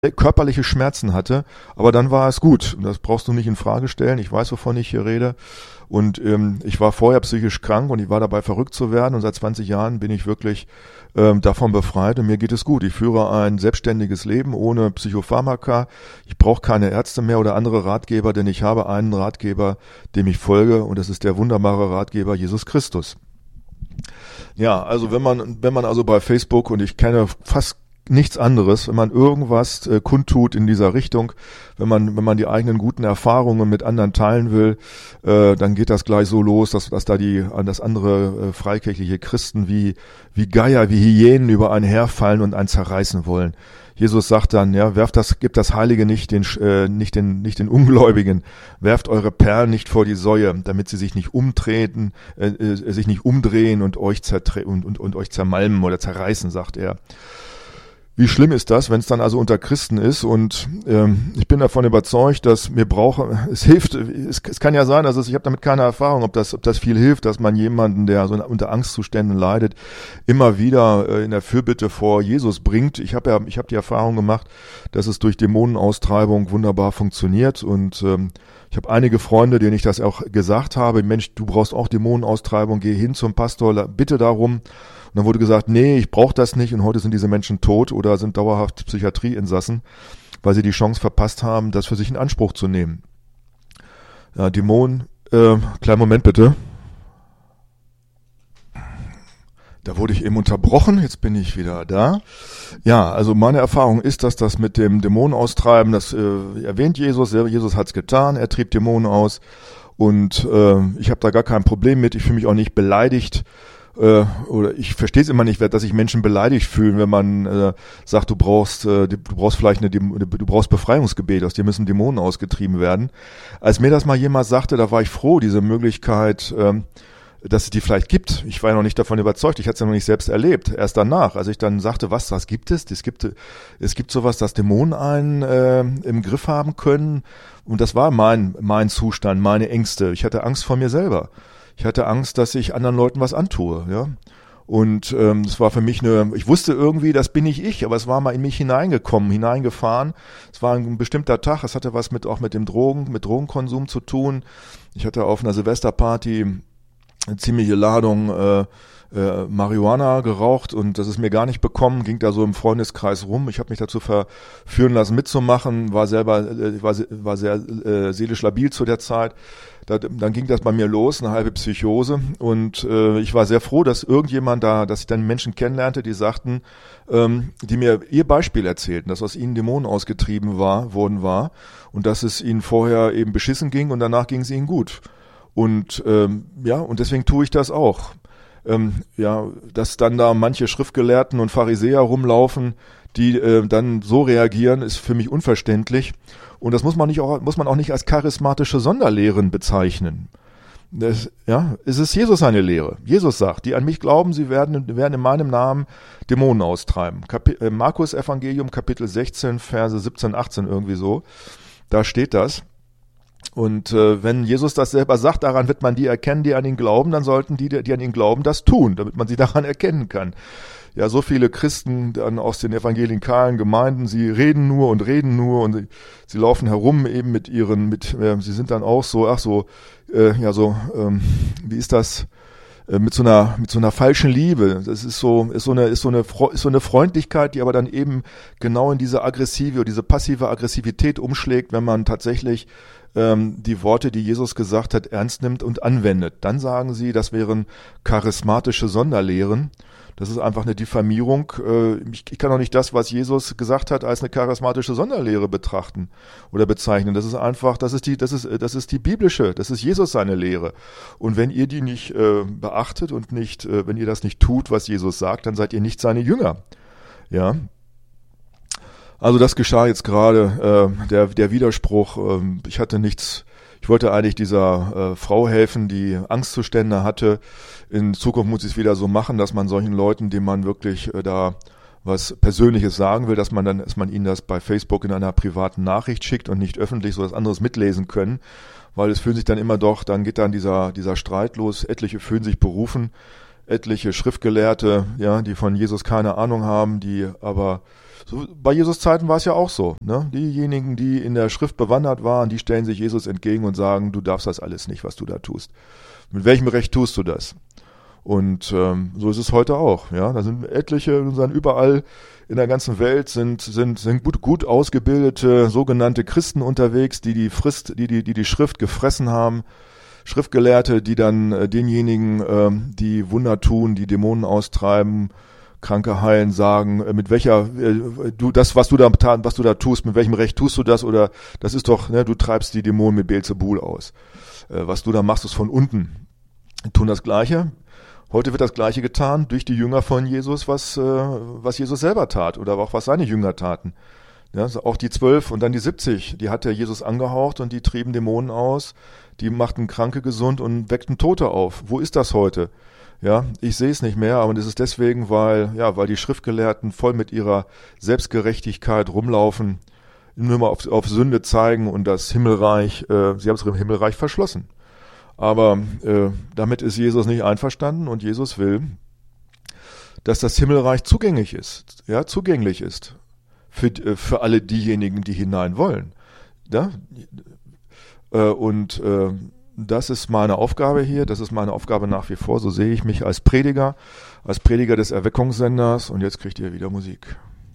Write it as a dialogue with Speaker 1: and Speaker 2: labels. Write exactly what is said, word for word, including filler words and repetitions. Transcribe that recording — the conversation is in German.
Speaker 1: körperliche Schmerzen hatte, aber dann war es gut. Das brauchst du nicht in Frage stellen. Ich weiß, wovon ich hier rede. Und ähm, ich war vorher psychisch krank und ich war dabei, verrückt zu werden. Und seit zwanzig Jahren bin ich wirklich ähm, davon befreit und mir geht es gut. Ich führe ein selbstständiges Leben ohne Psychopharmaka. Ich brauche keine Ärzte mehr oder andere Ratgeber, denn ich habe einen Ratgeber, dem ich folge, und das ist der wunderbare Ratgeber Jesus Christus. Ja, also wenn man, wenn man also bei Facebook, und ich kenne fast nichts anderes, wenn man irgendwas äh, kundtut in dieser Richtung, wenn man wenn man die eigenen guten Erfahrungen mit anderen teilen will, äh, dann geht das gleich so los, dass dass da die an das andere äh, freikirchliche Christen wie wie Geier, wie Hyänen über einen herfallen und einen zerreißen wollen. Jesus sagt dann, ja, werft das, gebt das Heilige nicht den äh, nicht den nicht den Ungläubigen, werft eure Perlen nicht vor die Säue, damit sie sich nicht umtreten, äh, äh, sich nicht umdrehen und euch zertre- und, und und euch zermalmen oder zerreißen, sagt er. Wie schlimm ist das, wenn es dann also unter Christen ist? Und ähm, ich bin davon überzeugt, dass mir brauche, es hilft, es, es kann ja sein, also ich habe damit keine Erfahrung, ob das, ob das viel hilft, dass man jemanden, der so unter Angstzuständen leidet, immer wieder äh, in der Fürbitte vor Jesus bringt. Ich habe ja, ich habe die Erfahrung gemacht, dass es durch Dämonenaustreibung wunderbar funktioniert, und ähm, ich habe einige Freunde, denen ich das auch gesagt habe: Mensch, du brauchst auch Dämonenaustreibung, geh hin zum Pastor, bitte darum. Und dann wurde gesagt, nee, ich brauche das nicht, und heute sind diese Menschen tot oder sind dauerhaft Psychiatrieinsassen, weil sie die Chance verpasst haben, das für sich in Anspruch zu nehmen. Ja, Dämonen, äh, kleinen Moment bitte. Da wurde ich eben unterbrochen, jetzt bin ich wieder da. Ja, also meine Erfahrung ist, dass das mit dem Dämonenaustreiben, das äh, erwähnt Jesus, Jesus hat's getan, er trieb Dämonen aus, und äh, ich habe da gar kein Problem mit, ich fühle mich auch nicht beleidigt. Äh, oder ich verstehe es immer nicht, dass sich Menschen beleidigt fühlen, wenn man äh, sagt, du brauchst, äh, du brauchst vielleicht eine, du brauchst Befreiungsgebet, aus dir müssen Dämonen ausgetrieben werden. Als mir das mal jemand sagte, da war ich froh, diese Möglichkeit, ähm, dass es die vielleicht gibt. Ich war ja noch nicht davon überzeugt, ich hatte es ja noch nicht selbst erlebt. Erst danach, als ich dann sagte, was, was gibt es? Es gibt, es gibt sowas, dass Dämonen einen äh, im Griff haben können. Und das war mein, mein Zustand, meine Ängste. Ich hatte Angst vor mir selber. Ich hatte Angst, dass ich anderen Leuten was antue, ja. Und ähm, es war für mich eine, ich wusste irgendwie, das bin nicht ich, aber es war mal in mich hineingekommen, hineingefahren. Es war ein bestimmter Tag, es hatte was mit auch mit dem Drogen, mit Drogenkonsum zu tun. Ich hatte auf einer Silvesterparty eine ziemliche Ladung äh, äh, Marihuana geraucht, und das ist mir gar nicht bekommen, ging da so im Freundeskreis rum. Ich habe mich dazu verführen lassen, mitzumachen, war selber, äh, war, war sehr äh, seelisch labil zu der Zeit. Da, dann ging das bei mir los, eine halbe Psychose, und äh, ich war sehr froh, dass irgendjemand da, dass ich dann Menschen kennenlernte, die sagten, ähm, die mir ihr Beispiel erzählten, dass aus ihnen Dämonen ausgetrieben war, worden war, und dass es ihnen vorher eben beschissen ging und danach ging es ihnen gut. Und ähm, ja, und deswegen tue ich das auch. Ähm, ja, dass dann da manche Schriftgelehrten und Pharisäer rumlaufen, die äh, dann so reagieren, ist für mich unverständlich. Und das muss man nicht auch, muss man auch nicht als charismatische Sonderlehren bezeichnen. Das, ja, es ist Jesus seine Lehre. Jesus sagt, die an mich glauben, sie werden, werden in meinem Namen Dämonen austreiben. Kapi- äh, Markus Evangelium, Kapitel sechzehn, Verse siebzehn, achtzehn, irgendwie so. Da steht das. Und äh, wenn Jesus das selber sagt, daran wird man die erkennen, die an ihn glauben, dann sollten die, die an ihn glauben, das tun, damit man sie daran erkennen kann. Ja, so viele Christen dann aus den evangelikalen Gemeinden, sie reden nur und reden nur, und sie, sie laufen herum eben mit ihren, mit, äh, sie sind dann auch so, ach so, äh, ja so, ähm, wie ist das, äh, mit so einer, mit so einer falschen Liebe. Das ist so, ist so eine, ist so eine, ist so eine Freundlichkeit, die aber dann eben genau in diese aggressive oder diese passive Aggressivität umschlägt, wenn man tatsächlich ähm, die Worte, die Jesus gesagt hat, ernst nimmt und anwendet. Dann sagen sie, das wären charismatische Sonderlehren. Das ist einfach eine Diffamierung. Ich kann auch nicht das, was Jesus gesagt hat, als eine charismatische Sonderlehre betrachten oder bezeichnen. Das ist einfach, das ist die, das ist, das ist die biblische, das ist Jesus seine Lehre. Und wenn ihr die nicht äh, beachtet und nicht, äh, wenn ihr das nicht tut, was Jesus sagt, dann seid ihr nicht seine Jünger. Ja. Also das geschah jetzt gerade, äh, der, der Widerspruch. Äh, ich hatte nichts. Ich wollte eigentlich dieser äh, Frau helfen, die Angstzustände hatte. In Zukunft muss ich es wieder so machen, dass man solchen Leuten, denen man wirklich äh, da was Persönliches sagen will, dass man dann, dass man ihnen das bei Facebook in einer privaten Nachricht schickt und nicht öffentlich, so dass anderes mitlesen können. Weil es fühlen sich dann immer doch, dann geht dann dieser, dieser Streit los, etliche fühlen sich berufen, etliche Schriftgelehrte, ja, die von Jesus keine Ahnung haben, die aber so, bei Jesus Zeiten war es ja auch so, ne? Diejenigen, die in der Schrift bewandert waren, die stellen sich Jesus entgegen und sagen, du darfst das alles nicht, was du da tust. Mit welchem Recht tust du das? Und ähm, so ist es heute auch, ja. Da sind etliche, sind überall in der ganzen Welt sind sind sind gut gut ausgebildete sogenannte Christen unterwegs, die die Frist, die die die die Schrift gefressen haben. Schriftgelehrte, die dann äh, denjenigen, äh, die Wunder tun, die Dämonen austreiben, Kranke heilen, sagen, äh, mit welcher, äh, du, das, was du da, was du da tust, mit welchem Recht tust du das, oder das ist doch, ne, du treibst die Dämonen mit Beelzebul aus. Äh, was du da machst, ist von unten. Die tun das Gleiche. Heute wird das Gleiche getan durch die Jünger von Jesus, was, äh, was Jesus selber tat, oder auch was seine Jünger taten. Ja, also auch die zwölf und dann die siebzig, die hat der Jesus angehaucht und die trieben Dämonen aus, die machten Kranke gesund und weckten Tote auf. Wo ist das heute? Ja, ich sehe es nicht mehr, aber das ist deswegen, weil, ja, weil die Schriftgelehrten voll mit ihrer Selbstgerechtigkeit rumlaufen, nur mal auf, auf Sünde zeigen und das Himmelreich, äh, sie haben es im Himmelreich verschlossen. Aber äh, damit ist Jesus nicht einverstanden und Jesus will, dass das Himmelreich zugänglich ist, ja, zugänglich ist. Für, für alle diejenigen, die hinein wollen. Ja? Und äh, das ist meine Aufgabe hier, das ist meine Aufgabe nach wie vor, so sehe ich mich als Prediger, als Prediger des Erweckungssenders und jetzt kriegt ihr wieder Musik.